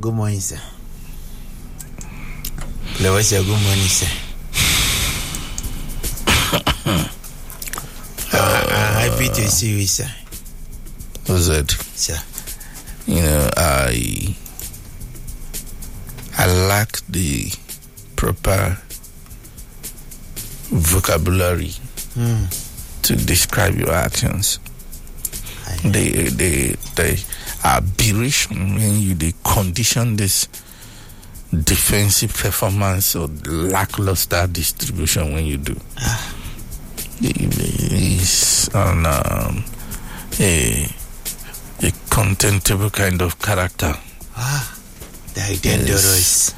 good morning, sir. Lewis, good morning, sir. Happy to see you, sir. What's that? Sir. You know, I lack the proper vocabulary to describe your actions. The aberration when you condition this defensive performance or lackluster distribution when you do. It's on a contemptible kind of character. The dangerous.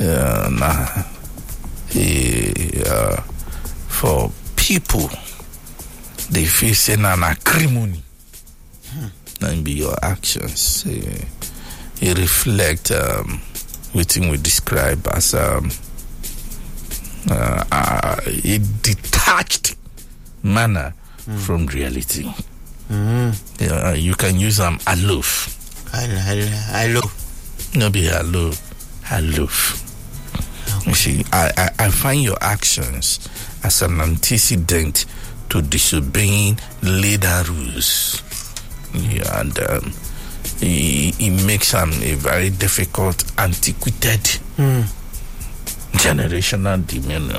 For people, they facing an acrimony. And be your actions. It reflect what we describe as a detached manner from reality. You can use aloof. Aloof. No, be aloof. You see, I find your actions as an antecedent to disobeying leader rules. Yeah, and it makes a very difficult, antiquated generational demeanor.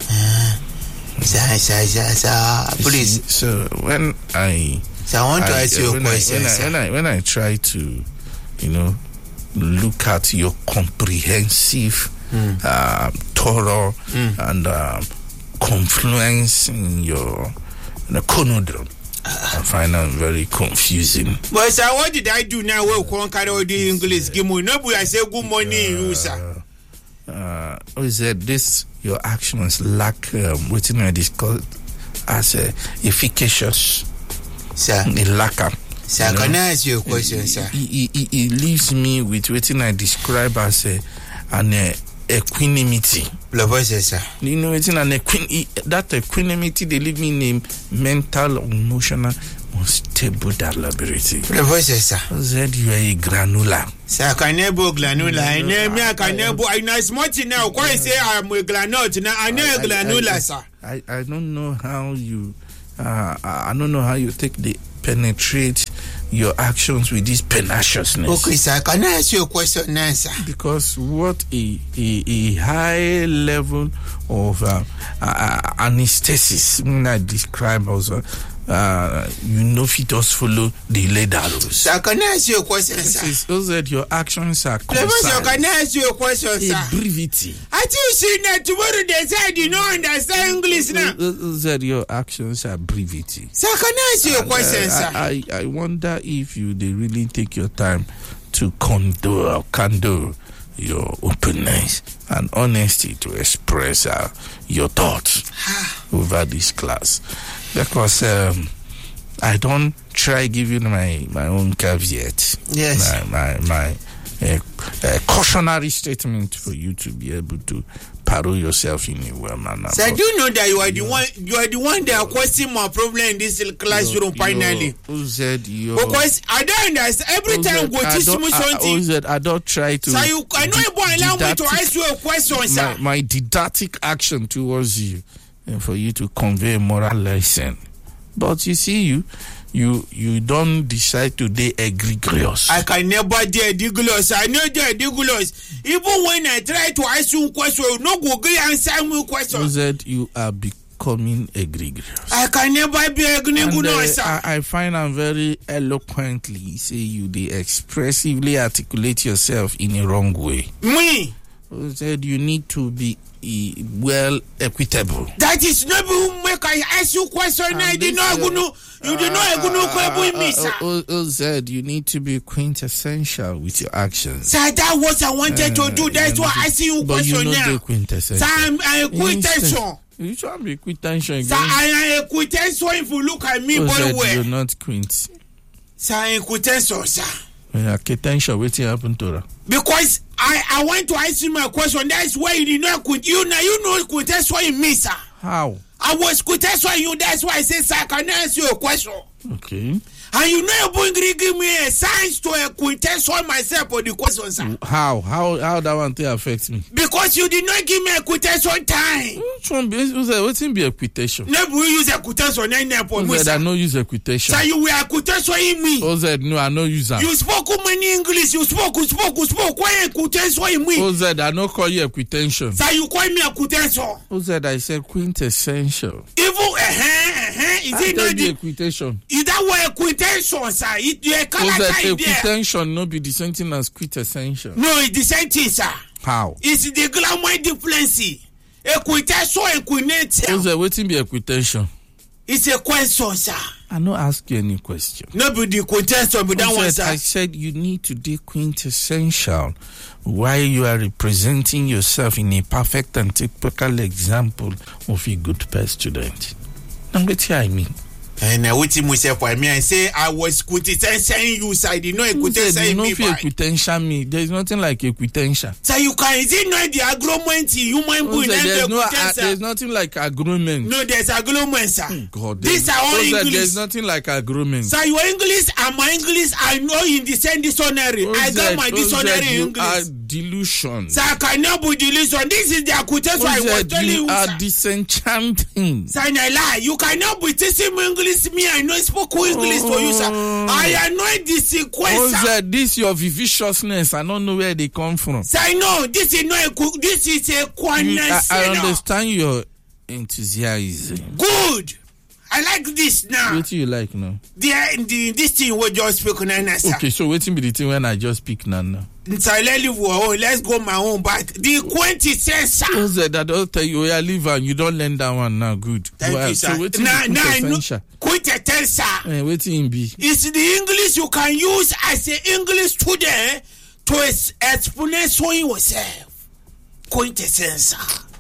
Please. So when I want to ask you a question. When I try to, look at your comprehensive, thorough, and confluence in your conundrum, I find them very confusing. But sir, what did I do now? Well, carry the English. Give me no. I say good morning, you sir. This your actions lack what I discuss as efficacious. Sir, a lacker. Sir, can I ask you a question, sir? It leaves me with what I describe as an equanimity. Sir. You know, it's that equanimity they live in a mental, emotional, unstable elabority. Sir. Said you are a granular. Sir, can I be granular? I know smart now. Why say I'm a granular? Now I know granular, sir. I don't know how you. I don't know how you penetrate your actions with this penaciousness. Okay, sir. Can I ask you a question now, sir? Because what a high level of anesthesis I describe also, if it does follow the leader rules. Sir, can I ask you a question, sir? Those that your actions are concerned. Can I ask you a question, sir? Brevity. I you see that tomorrow they said you don't understand English now. Those that your actions are brevity. Sir, can I ask you a question, sir? I wonder if they really take your time to condole your openness and honesty to express your thoughts over this class. Because I don't try giving my own caveat. Yes. My cautionary statement for you to be able to parole yourself in a well manner. So do you know that you are the one that are causing more problem in this classroom finally? Because I don't understand. Every time we teach me something. I don't try to. So I know you won't allow me to ask you a question, sir. My didactic action towards you, and for you to convey a moral lesson. But you see, you don't decide to be egregious. I can never be egregious. I know they're egregious. Even when I try to ask you a question, you no go answer me a question. That you are becoming egregious. I can never be egregious. I find I'm very eloquently say you they expressively articulate yourself in a wrong way. Me? Said you need to be well equitable. That is not make I ask you question. I did not know. You did not know me, sir. Said you need to be quintessential with your actions. Sir, that was I wanted to do. That's why I see you question now. But you know quintessential. Sir, I'm quintessential. You should be quintessential. Sir, I am a quintessential. If you look at me, very well. You're not quint. Sir, I am quintessential, sir. Yeah, quintessential. What happened to her? Because I want to ask you my question. That's why you did not quit. You know quintessential in me, sir. How? I was quintessential in you. That's why I said, sir, can I ask you a question? Okay. And you know you're going to give me a science to a quintessence myself for the questions, sir. How that one thing affects me? Because you did not give me a quintessence time. Which one be a quotation? Never use a quintessence. I no use a quotation. So you were quintessence in me. No, I no use that. You spoke many English. You spoke. Why a quintessence in me? I no call you a quotation. So you call me a quintessence. I said quintessential. Even is it not the quotation? Is that what a quintessence, sir? You a quotation no be the same thing as quintessential. No, it's the same thing, sir. How? It's the glamour difference. A quotation and quintessential. Waiting be a quotation. It's a question, sir. I no ask you any question. Nobody quintessential, but that one, sir. I said you need to be quintessential while you are representing yourself in a perfect and typical example of a good past student. And what I mean. And I wait myself for me. I say I was quintessential you, sir. I did not quintessential me. No, quintessential me. There is nothing like a quintessential. So you can is it not the agreement human being? There's nothing like agreement. No, there's agreement, sir. Oh God, these are all English. There's nothing like agreement. So your English and my English, I know in the same dictionary. I got my dictionary in English. Are delusion. So I cannot be delusion. This is the quotation I was telling you. You are disenchanting. So I lie. You cannot be teaching me English. Me, I know spoke English to you, sir. I know this sequence. This your vivaciousness. I don't know where they come from. So I know this is not a this is a quantity. I understand your enthusiasm. Good. I like this now. What do you like now? This thing we just speak now, sir. Okay, so waiting be the thing when I just speak now. Let's go my own back. The quintessence. I don't tell you where I live and you don't learn that one now. Good. Thank you, sir. Now, quintessence. Waiting be. It's the English you can use as an English student to explain yourself. Quintessence.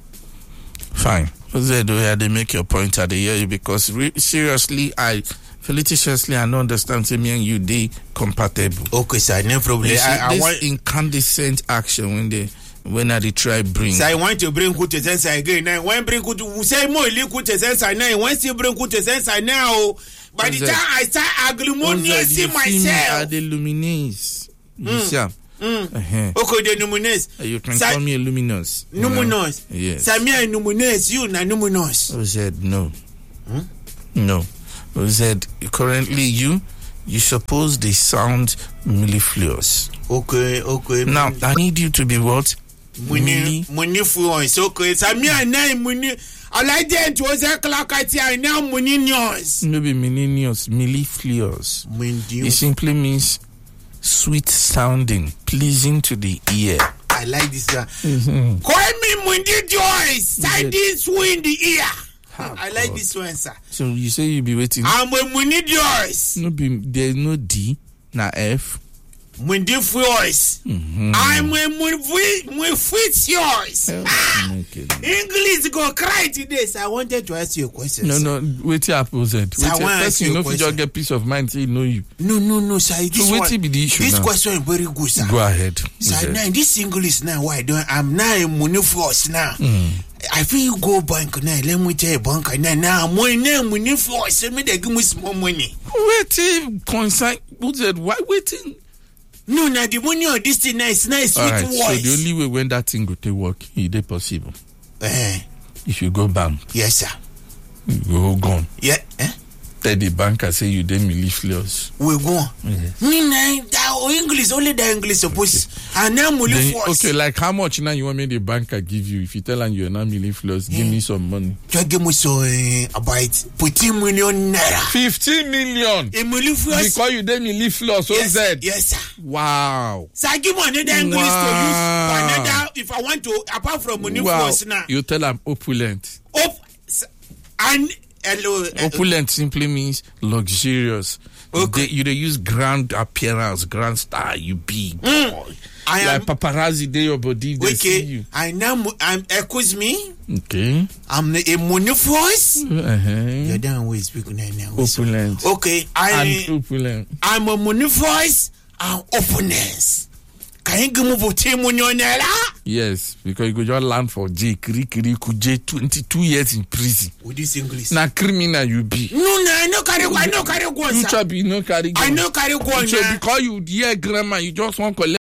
Fine. They make your point at the year because seriously, felicitously, I don't understand. Say me and you, they compatible. Okay, sir, no problem. I want incandescent action when I try bring. So I want to bring quintessence again. Now, when bring say more quintessence now. Once you bring quintessence now, by the time I start agreemoniously myself, are the luminous. You see. Okay, the luminous. You can call me a luminous. Luminous. Yes. Samia luminous. You na luminous. Who said no? No. Who said currently you suppose they sound mellifluous. Okay. Now I need you to be what? Mellifluous. Okay. Samia na muni. I like that to was a clock at here now muninious. No be mellifluous. Mellifluous. It simply means sweet sounding, pleasing to the ear. I like this one. Call me Mundi Joyce. Sounding sweet in the ear. I like this one, sir. So you say you be waiting. I'm a Mundi Joyce. There's no D, na F. Mundi voice. I'm a Mundi yours. English go cry today. So I wanted to ask you a question. No, wait till opposite. First, you know, if you just get peace of mind, say know you. No, sir. So wait till be the issue. This question is very good, sir. Go ahead. Sir, now this English now, why don't I'm now a Mundi force now. I feel you go bank now. Let me tell you, bank now. My name Mundi force. Let me give me small money. Waiting, consign. Why waiting? No, now the money on this thing is nice with right, voice. So the only way when that thing go to work, is it possible? If you go bank. Yes, sir. You go gone. Yeah. Tell the banker say you then mellifluous. We go. Yes. Me now English only the English supposed. And now mellifluous. Okay, like how much now you want me the banker give you? If you tell him you're not mellifluous, give me some money. Just give me so about 15 million naira. 15 million. A mellifluous. Because you then mellifluous. Yes, sir. Wow. So I give another English to use. Another if I want to apart from mellifluous now. You tell them opulent. And hello. Opulent simply means luxurious. Okay. You they use grand appearance, grand style. You big. I like am paparazzi day your body. They see you. I now excuse me. Okay. I'm a mellifluous. You're done with speaking now. Opulent. Okay. And opulent. I'm a mellifluous and openness. Can you give me for Timonella? Yes, because you go just land for J, Kuje, 22 years in prison. With this English. Na criminal you be. No, I no carry one. You be no carry. I no carry one. Because you dear grandma, you just want to